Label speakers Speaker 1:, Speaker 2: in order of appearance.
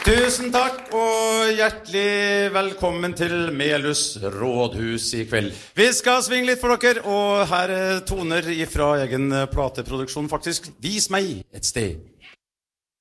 Speaker 1: Tusen takk, og hjertelig velkommen til Melhus Rådhus i kveld. Vi skal svinge litt for dere, og her er toner fra egen plateproduksjon faktisk. Vis meg et sted.